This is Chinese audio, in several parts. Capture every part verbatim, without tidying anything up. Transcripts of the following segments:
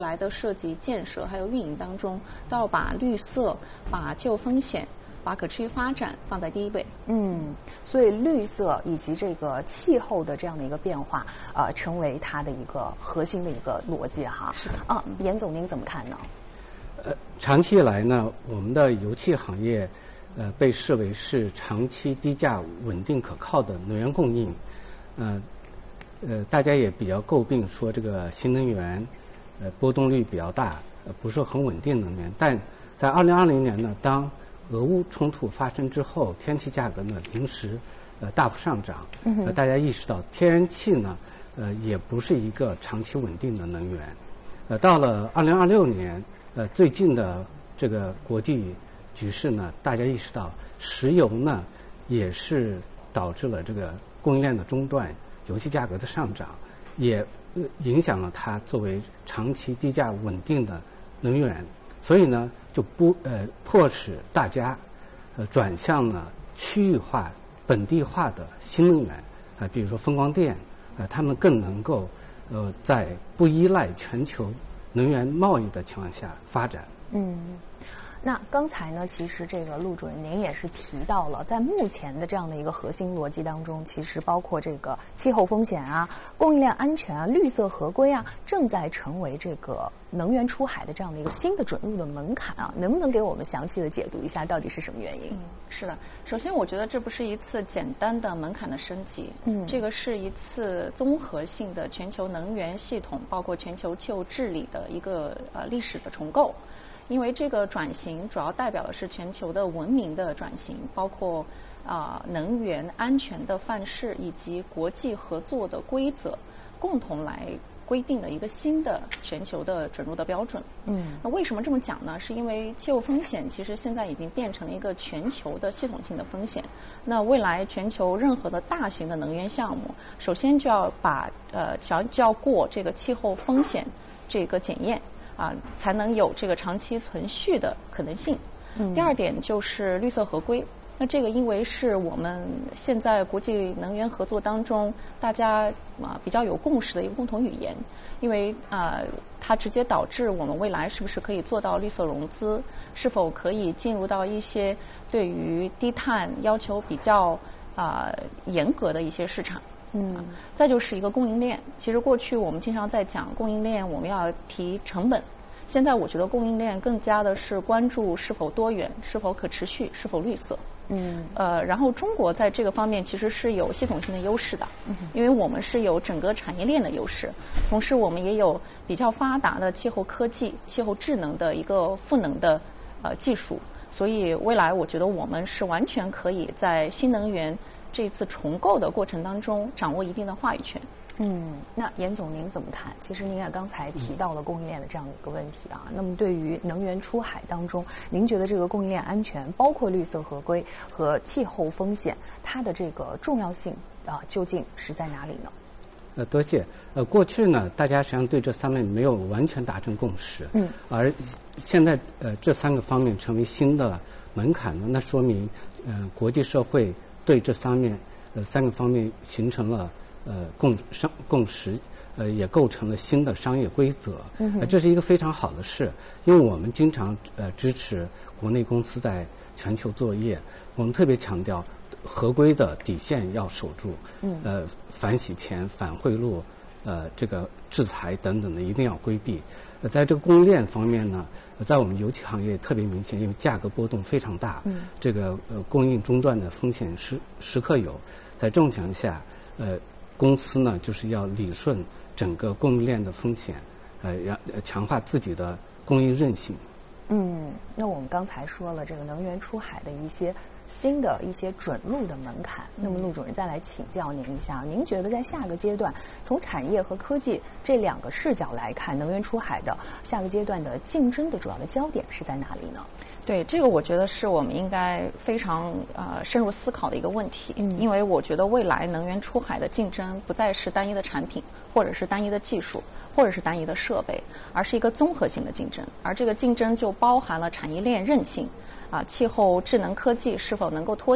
来的设计、建设还有运营当中，都要把绿色、把气候风险、把可持续发展放在第一位。 嗯，所以绿色以及这个气候的这样的一个变化，呃，成为它的一个核心的一个逻辑哈。 是的。 啊，严总您怎么看呢？ 呃，长期以来呢，我们的油气行业，呃，被视为是长期低价、稳定可靠的能源供应。呃，呃，大家也比较诟病说这个新能源。呃，波动率比较大，呃，不是很稳定能源。但在二零二零年呢，当俄乌冲突发生之后，天气价格呢临时呃大幅上涨，呃，大家意识到天然气呢，呃，也不是一个长期稳定的能源。呃，到了二零二六年，呃，最近的这个国际局势呢，大家意识到石油呢也是导致了这个供应链的中断，油气价格的上涨，也。影响了它作为长期低价稳定的能源，所以呢，就不呃迫使大家呃转向了区域化、本地化的新能源啊、呃，比如说风光电，呃，他们更能够呃在不依赖全球能源贸易的情况下发展。 嗯。那刚才呢，其实这个陆主任您也是提到了，在目前的这样的一个核心逻辑当中，其实包括这个气候风险啊、供应链安全啊、绿色合规啊，正在成为这个能源出海的这样的一个新的准入的门槛啊。能不能给我们详细的解读一下，到底是什么原因？ 嗯，是的。首先，我觉得这不是一次简单的门槛的升级，嗯，这个是一次综合性的全球能源系统，包括全球气候治理的一个呃历史的重构。因为这个转型主要代表的是全球的文明的转型，包括啊、呃、能源安全的范式以及国际合作的规则，共同来规定的一个新的全球的准入的标准。嗯，那为什么这么讲呢？是因为气候风险其实现在已经变成了一个全球的系统性的风险。那未来全球任何的大型的能源项目，首先就要把呃，就要就要过这个气候风险这个检验。啊，才能有这个长期存续的可能性。嗯，第二点就是绿色合规。那这个因为是我们现在国际能源合作当中大家啊比较有共识的一个共同语言，因为啊它直接导致我们未来是不是可以做到绿色融资，是否可以进入到一些对于低碳要求比较啊严格的一些市场。嗯，再就是一个供应链。其实过去我们经常在讲供应链，我们要提成本。现在我觉得供应链更加的是关注是否多元、是否可持续、是否绿色。嗯，呃，然后中国在这个方面其实是有系统性的优势的，嗯，因为我们是有整个产业链的优势，同时我们也有比较发达的气候科技、气候智能的一个赋能的呃技术，所以未来我觉得我们是完全可以在新能源这次重构的过程当中掌握一定的话语权。 嗯，那严总您怎么看？其实您也刚才提到了供应链的这样的一个问题啊。那么对于能源出海当中，您觉得这个供应链安全，包括绿色合规和气候风险，它的这个重要性啊，究竟是在哪里呢？ 呃，多谢。呃，过去呢，大家实际上对这三面没有完全达成共识。嗯。而现在呃，这三个方面成为新的门槛呢，那说明呃，国际社会对这三面呃三个方面形成了呃共商共识，呃也构成了新的商业规则。嗯、呃，这是一个非常好的事，因为我们经常呃支持国内公司在全球作业，我们特别强调合规的底线要守住。嗯。呃，反洗钱、反贿赂、呃这个制裁等等的一定要规避。呃，在这个供应链方面呢，在我们油气行业特别明显，因为价格波动非常大，嗯，这个呃供应中断的风险时时刻有。在这种情况下，呃，公司呢就是要理顺整个供应链的风险，呃，让强化自己的供应韧性。 嗯，那我们刚才说了这个能源出海的一些新的一些准入的门槛，那么陆主任再来请教您一下，您觉得在下个阶段，从产业和科技这两个视角来看，能源出海的下个阶段的竞争的主要的焦点是在哪里呢？ 对，这个我觉得是我们应该非常呃深入思考的一个问题。嗯，因为我觉得未来能源出海的竞争不再是单一的产品，或者是单一的技术，或者是单一的设备，而是一个综合性的竞争。而这个竞争就包含了产业链韧性，啊，气候智能科技是否能够托底，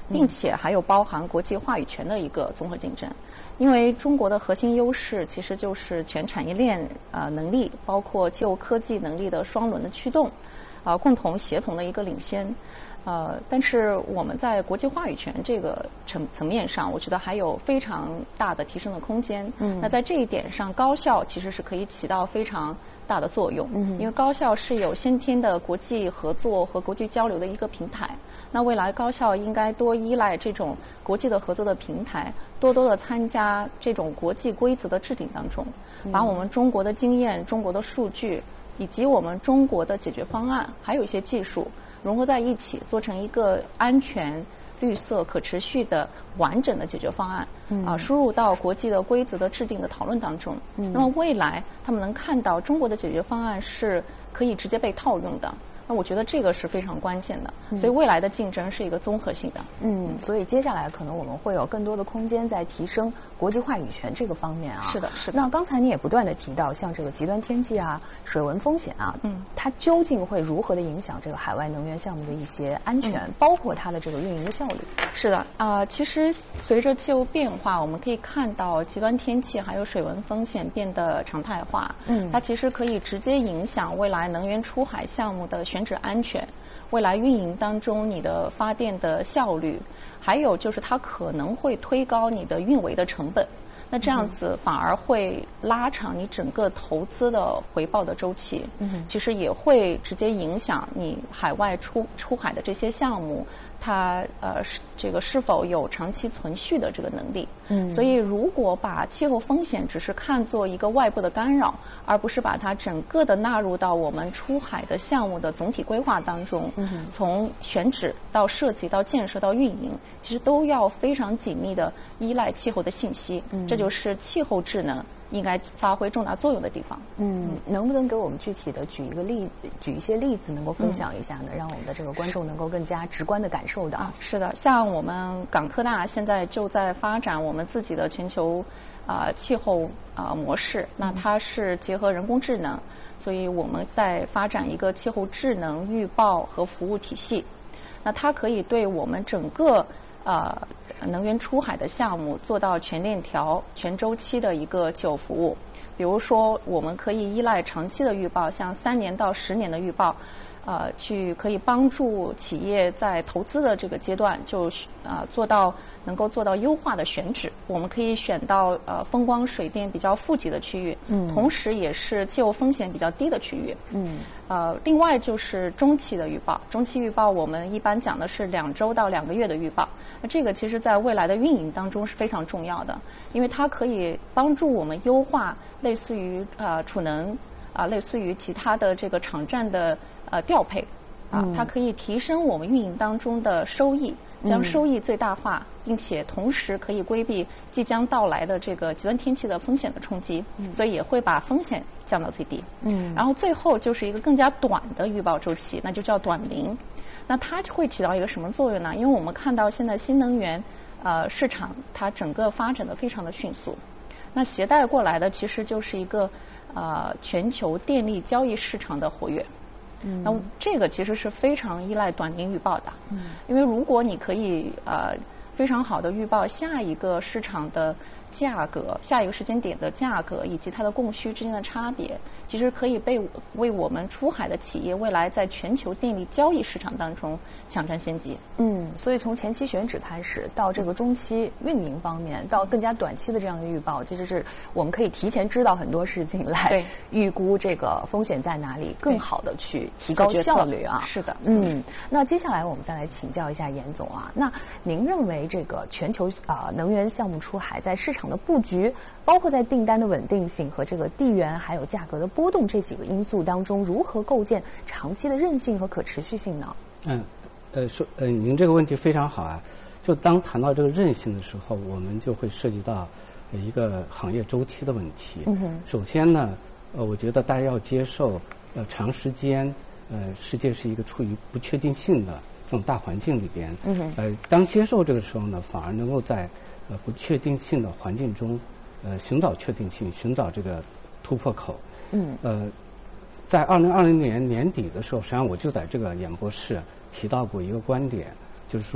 并且还有包含国际话语权的一个综合竞争。因为中国的核心优势其实就是全产业链呃能力，包括气候科技能力的双轮的驱动，啊、呃，共同协同的一个领先。呃，但是我们在国际话语权这个层层面上，我觉得还有非常大的提升的空间。嗯，那在这一点上，高校其实是可以起到非常大的作用。嗯，因为高校是有先天的国际合作和国际交流的一个平台。那未来高校应该多依赖这种国际的合作的平台，多多的参加这种国际规则的制定当中，把我们中国的经验、中国的数据以及我们中国的解决方案，还有一些技术融合在一起，做成一个安全、绿色、可持续的完整的解决方案，嗯、啊，输入到国际的规则的制定的讨论当中。嗯、那么未来他们能看到中国的解决方案是可以直接被套用的。那我觉得这个是非常关键的，所以未来的竞争是一个综合性的。 嗯，所以接下来可能我们会有更多的空间在提升国际话语权这个方面啊。 是的，是的。 那刚才你也不断的提到，像这个极端天气啊、水文风险啊，嗯，它究竟会如何的影响这个海外能源项目的一些安全，嗯、包括它的这个运营的效率？ 是的，啊、呃，其实随着气候变化，我们可以看到极端天气还有水文风险变得常态化。嗯，它其实可以直接影响未来能源出海项目的选址安全，未来运营当中你的发电的效率，还有就是它可能会推高你的运维的成本。那这样子反而会拉长你整个投资的回报的周期，嗯，其实也会直接影响你海外出出海的这些项目，它呃是这个是否有长期存续的这个能力。嗯，所以如果把气候风险只是看作一个外部的干扰，而不是把它整个的纳入到我们出海的项目的总体规划当中，嗯，从选址到设计到建设到运营，其实都要非常紧密的依赖气候的信息。嗯，这就是气候智能应该发挥重大作用的地方。 嗯，能不能给我们具体的举一个例，举一些例子，能够分享一下呢？嗯、让我们的这个观众能够更加直观的感受到。 啊，是的，像我们港科大现在就在发展我们自己的全球啊、呃、气候啊、呃、模式，那它是结合人工智能，所以我们在发展一个气候智能预报和服务体系。那它可以对我们整个呃能源出海的项目做到全链条、全周期的一个气候服务。比如说，我们可以依赖长期的预报，像三年到十年的预报，呃，去可以帮助企业在投资的这个阶段就啊、呃、做到能够做到优化的选址。我们可以选到呃风光水电比较富集的区域，嗯，同时也是气候风险比较低的区域，嗯。呃，另外就是中期的预报，中期预报我们一般讲的是两周到两个月的预报。那这个其实在未来的运营当中是非常重要的，因为它可以帮助我们优化类似于呃储能啊、呃，类似于其他的这个场站的呃调配啊、呃，它可以提升我们运营当中的收益，将收益最大化，并且同时可以规避即将到来的这个极端天气的风险的冲击，嗯、所以也会把风险降到最低。嗯，然后最后就是一个更加短的预报周期，那就叫短零。那它会起到一个什么作用呢？因为我们看到现在新能源呃市场它整个发展的非常的迅速，那携带过来的其实就是一个呃全球电力交易市场的活跃。嗯，那这个其实是非常依赖短零预报的。嗯，因为如果你可以呃非常好的预报下一个市场的价格，下一个时间点的价格以及它的供需之间的差别，其实可以被为我们出海的企业未来在全球电力交易市场当中抢占先机。 嗯，所以从前期选址开始，到这个中期运营方面，到更加短期的这样的预报，其实是我们可以提前知道很多事情来预估这个风险在哪里，更好的去提高效率啊。 是的， 嗯，那接下来我们再来请教一下严总啊，那您认为这个全球啊、呃、能源项目出海在市场的布局，包括在订单的稳定性和这个地缘还有价格的波动这几个因素当中，如何构建长期的韧性和可持续性呢？ 嗯，呃，说呃，您这个问题非常好啊。就当谈到这个韧性的时候，我们就会涉及到一个行业周期的问题。嗯哼。首先呢，呃，我觉得大家要接受，呃，长时间，呃，世界是一个处于不确定性的这种大环境里边。嗯哼。呃，当接受这个时候呢，反而能够在呃不确定性的环境中，呃，寻找确定性，寻找这个突破口。嗯。呃，在二零二零年年底的时候，实际上我就在这个演播室提到过一个观点，就是说，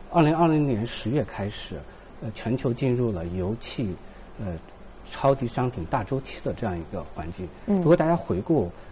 二零二零年十月开始，呃，全球进入了油气呃超低商品大周期的这样一个环境。嗯，如果大家回顾